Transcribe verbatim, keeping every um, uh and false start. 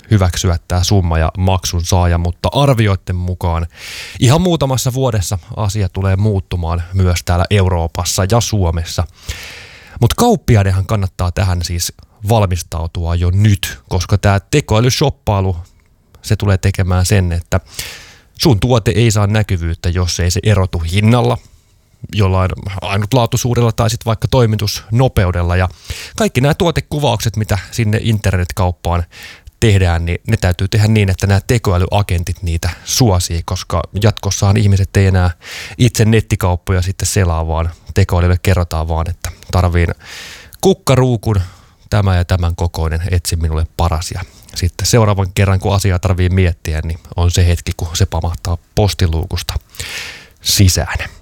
hyväksyä tämä summa ja maksun saaja, mutta arvioiden mukaan ihan muutamassa vuodessa asia tulee muuttumaan myös täällä Euroopassa ja Suomessa. Mutta kauppiaidenhan kannattaa tähän siis valmistautua jo nyt, koska tämä tekoälyshoppailu, se tulee tekemään sen, että sun tuote ei saa näkyvyyttä, jos ei se erotu hinnalla, jollain ainutlaatuisuudella tai sitten vaikka toimitusnopeudella. Ja kaikki nämä tuotekuvaukset, mitä sinne internetkauppaan tehdään, niin ne täytyy tehdä niin, että nämä tekoälyagentit niitä suosii, koska jatkossahan ihmiset ei enää itse nettikauppoja sitten selaa, vaan tekoälylle kerrotaan vaan, että tarviin kukkaruukun tämä ja tämän kokoinen, etsi minulle paras. Ja sitten seuraavan kerran, kun asiaa tarvii miettiä, niin on se hetki, kun se pamahtaa postiluukusta sisään.